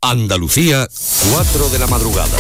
Andalucía, 4 de la madrugada.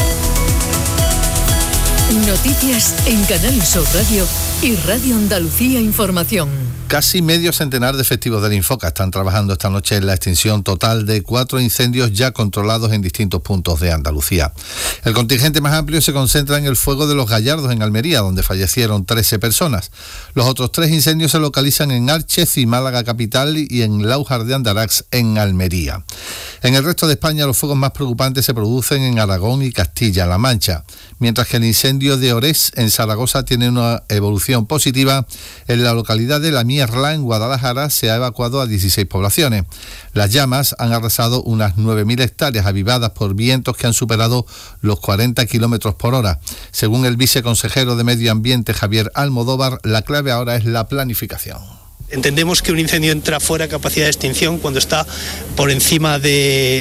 Noticias en Canal Sur Radio y Radio Andalucía Información. Casi medio centenar de efectivos del Infoca están trabajando esta noche en la extinción total de 4 incendios ya controlados en distintos puntos de Andalucía. El contingente más amplio se concentra en el fuego de Los Gallardos en Almería, donde fallecieron 13 personas. Los otros 3 incendios se localizan en Archez y Málaga capital y en Láujar de Andarax en Almería. En el resto de España los fuegos más preocupantes se producen en Aragón y Castilla-La Mancha, mientras que el incendio de Orés en Zaragoza tiene una evolución positiva. En la localidad de La Mierla, en Guadalajara, se ha evacuado a 16 poblaciones. Las llamas han arrasado unas 9.000 hectáreas avivadas por vientos que han superado los 40 kilómetros por hora. Según el viceconsejero de Medio Ambiente, Javier Almodóvar, la clave ahora es la planificación. Entendemos que un incendio entra fuera de capacidad de extinción cuando está por encima de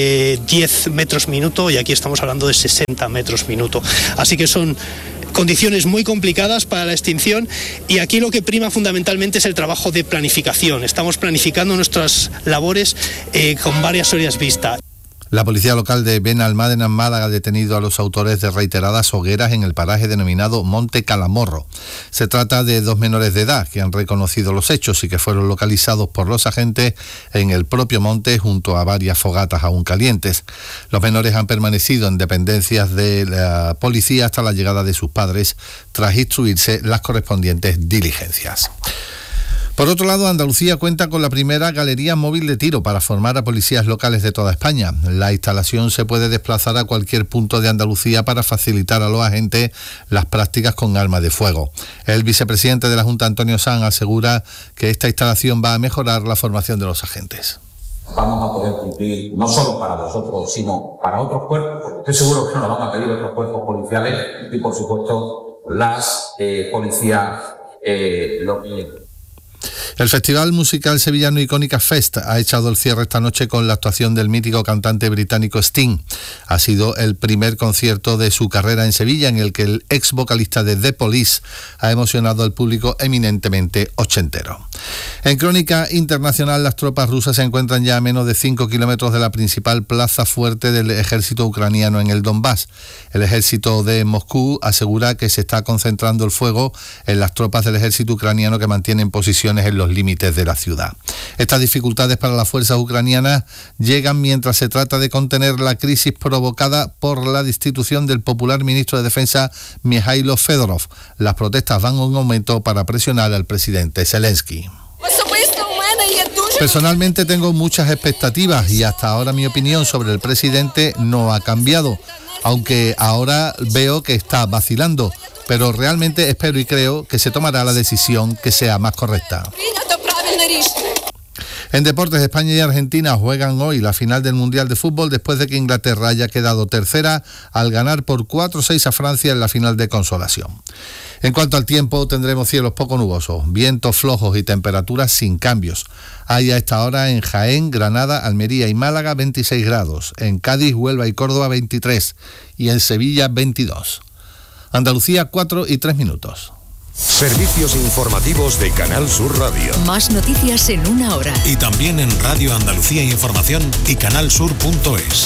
10 metros minuto, y aquí estamos hablando de 60 metros minuto. Así que son condiciones muy complicadas para la extinción, y aquí lo que prima fundamentalmente es el trabajo de planificación. Estamos planificando nuestras labores con varias horas vista. La policía local de Benalmádena, en Málaga, ha detenido a los autores de reiteradas hogueras en el paraje denominado Monte Calamorro. Se trata de 2 menores de edad que han reconocido los hechos y que fueron localizados por los agentes en el propio monte junto a varias fogatas aún calientes. Los menores han permanecido en dependencias de la policía hasta la llegada de sus padres, tras instruirse las correspondientes diligencias. Por otro lado, Andalucía cuenta con la primera galería móvil de tiro para formar a policías locales de toda España. La instalación se puede desplazar a cualquier punto de Andalucía para facilitar a los agentes las prácticas con armas de fuego. El vicepresidente de la Junta, Antonio Sanz, asegura que esta instalación va a mejorar la formación de los agentes. Vamos a poder cumplir no solo para nosotros, sino para otros cuerpos, porque estoy seguro que nos lo van a pedir otros cuerpos policiales y, por supuesto, las policías locales. El Festival Musical Sevillano Icónica Fest ha echado el cierre esta noche con la actuación del mítico cantante británico Sting. Ha sido el primer concierto de su carrera en Sevilla, en el que el ex vocalista de The Police ha emocionado al público eminentemente ochentero. En crónica internacional, las tropas rusas se encuentran ya a menos de 5 kilómetros de la principal plaza fuerte del ejército ucraniano en el Donbass. El ejército de Moscú asegura que se está concentrando el fuego en las tropas del ejército ucraniano que mantienen posiciones en los límites de la ciudad. Estas dificultades para las fuerzas ucranianas llegan mientras se trata de contener la crisis provocada por la destitución del popular ministro de Defensa Mikhailo Fedorov. Las protestas van a un aumento para presionar al presidente Zelensky. Personalmente tengo muchas expectativas y hasta ahora mi opinión sobre el presidente no ha cambiado, aunque ahora veo que está vacilando, pero realmente espero y creo que se tomará la decisión que sea más correcta. En deportes, España y Argentina juegan hoy la final del Mundial de Fútbol después de que Inglaterra haya quedado tercera al ganar por 4-6 a Francia en la final de consolación. En cuanto al tiempo, tendremos cielos poco nubosos, vientos flojos y temperaturas sin cambios. Hay a esta hora en Jaén, Granada, Almería y Málaga 26 grados, en Cádiz, Huelva y Córdoba 23 y en Sevilla 22. Andalucía, 4:03. Servicios informativos de Canal Sur Radio. Más noticias en 1 hora. Y también en Radio Andalucía Información y canalsur.es.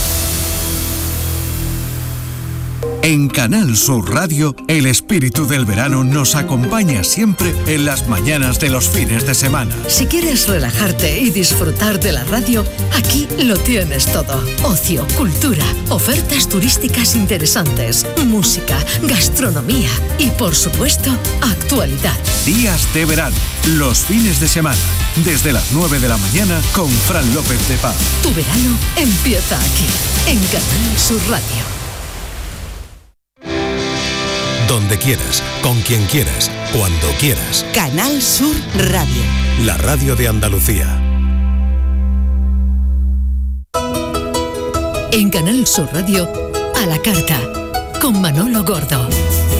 En Canal Sur Radio, el espíritu del verano nos acompaña siempre en las mañanas de los fines de semana. Si quieres relajarte y disfrutar de la radio, aquí lo tienes todo. Ocio, cultura, ofertas turísticas interesantes, música, gastronomía y, por supuesto, actualidad. Días de verano, los fines de semana, desde las 9 de la mañana con Fran López de Paz. Tu verano empieza aquí, en Canal Sur Radio. Donde quieras, con quien quieras, cuando quieras. Canal Sur Radio. La radio de Andalucía. En Canal Sur Radio, a la carta, con Manolo Gordo.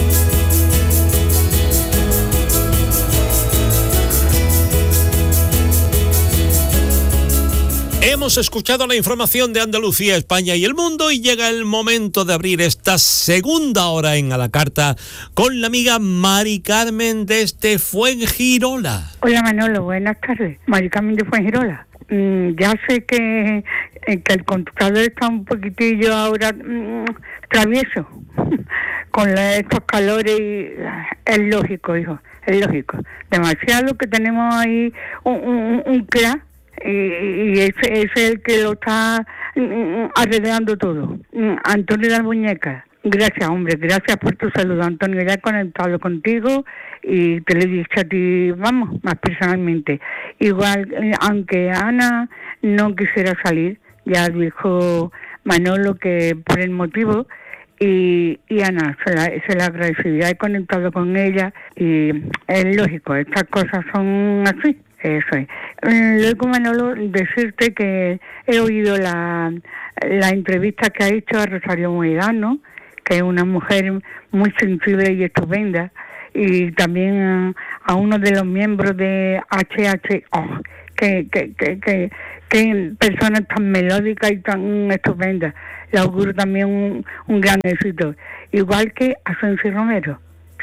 Hemos escuchado la información de Andalucía, España y el mundo y llega el momento de abrir esta segunda hora en A la Carta con la amiga Mari Carmen desde Fuengirola. Hola Manolo, buenas tardes. Mari Carmen de Fuengirola. ya sé que el computador está un poquitillo ahora travieso con estos calores y es lógico, hijo, es lógico. Demasiado que tenemos ahí un crack y ese es el que lo está arreglando todo. Antonio de la Muñeca. Gracias, hombre, gracias por tu saludo, Antonio. Ya he conectado contigo y te lo he dicho a ti, vamos, más personalmente. Igual, aunque Ana no quisiera salir, ya dijo Manolo que por el motivo, y Ana se la agradecería. He conectado con ella y es lógico, estas cosas son así. Eso es. Luego, Manolo, decirte que he oído la entrevista que ha hecho a Rosario Moedano, que es una mujer muy sensible y estupenda, y también a uno de los miembros de HHO, que personas tan melódicas y tan estupendas. Le auguro también un gran éxito. Igual que a Sensi Romero.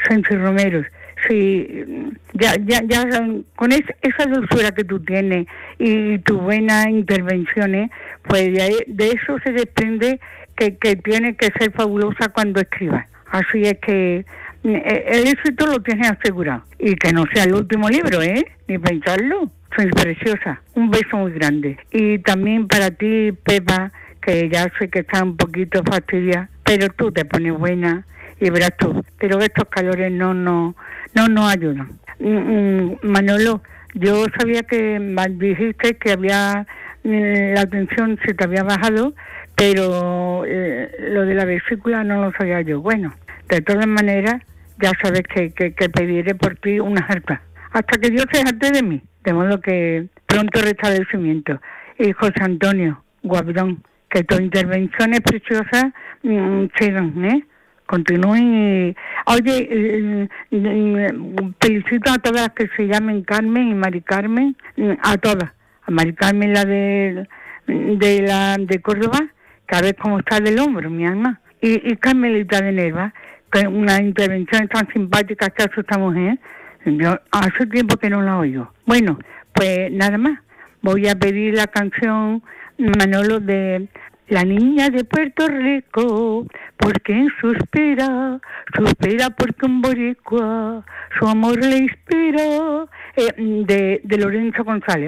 Sí, ya con esa dulzura que tú tienes y tus buenas intervenciones, pues de eso se desprende que tiene que ser fabulosa cuando escribas. Así es que el éxito lo tienes asegurado. Y que no sea el último libro, ni pensarlo. Soy preciosa. Un beso muy grande. Y también para ti, Pepa, que ya sé que está un poquito fastidiada, pero tú te pones buena y verás tú. Pero estos calores no nos ayudan. Manolo, yo sabía que dijiste que había la tensión se te había bajado, pero lo de la vesícula no lo sabía yo. Bueno, de todas maneras, ya sabes que pediré por ti una harta, hasta que Dios se jarte de mí, de modo que pronto restablecimiento. Y José Antonio, guapetón, que tus intervenciones preciosas sigan, continúen. Oye, felicito a todas las que se llamen Carmen y Mari Carmen, a todas. A Mari Carmen, la de Córdoba, que a ver cómo está del hombro, mi alma. Y Carmelita de Nerva, que una intervención tan simpática que hace esta mujer. Yo hace tiempo que no la oigo. Bueno, pues nada más. Voy a pedir la canción, Manolo, de La Niña de Puerto Rico, porque suspira porque un boricua su amor le inspira, de Lorenzo González.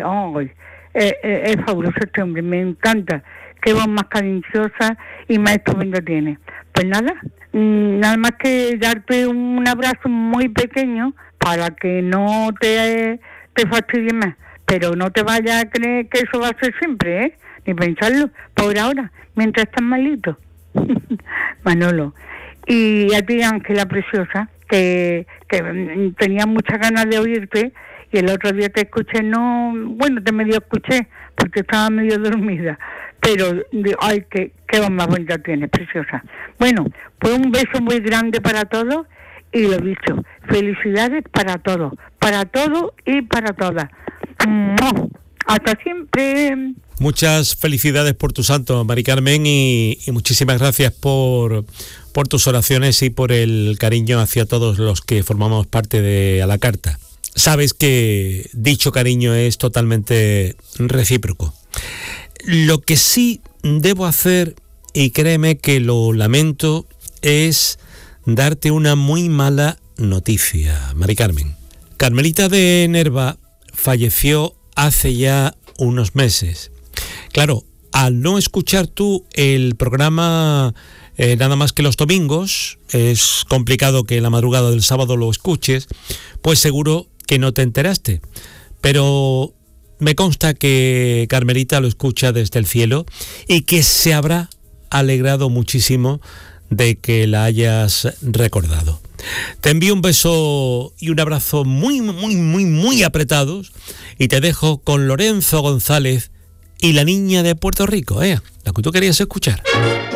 Es fabuloso este hombre, me encanta. Qué voz más cariñosa y más estupenda tiene. Pues nada más que darte un abrazo muy pequeño para que no te fastidie más. Pero no te vayas a creer que eso va a ser siempre, ni pensarlo, por ahora, mientras estás malito. Manolo. Y a ti, Ángela Preciosa, que tenía muchas ganas de oírte, y el otro día te escuché, te medio escuché, porque estaba medio dormida, pero, ay, qué voz más bonita tienes, preciosa. Bueno, pues un beso muy grande para todos, y lo dicho, felicidades para todos y para todas. Hasta siempre. Muchas felicidades por tu santo, Mari Carmen, y muchísimas gracias por tus oraciones y por el cariño hacia todos los que formamos parte de A la Carta. Sabes que dicho cariño es totalmente recíproco. Lo que sí debo hacer, y créeme que lo lamento, es darte una muy mala noticia, Mari Carmen. Carmelita de Nerva falleció hace ya unos meses. Claro, al no escuchar tú el programa nada más que los domingos, es complicado que en la madrugada del sábado lo escuches, pues seguro que no te enteraste. Pero me consta que Carmelita lo escucha desde el cielo y que se habrá alegrado muchísimo de que la hayas recordado. Te envío un beso y un abrazo muy, muy, muy, muy apretados y te dejo con Lorenzo González y La Niña de Puerto Rico, la que tú querías escuchar.